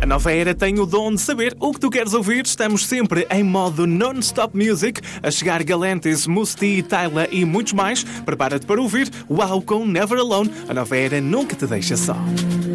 A nova era tem o dom de saber o que tu queres ouvir. Estamos sempre em modo non-stop music. A chegar Galantis, Musti, Tyla e muitos mais. Prepara-te para ouvir Wow com Never Alone. A nova era nunca te deixa só.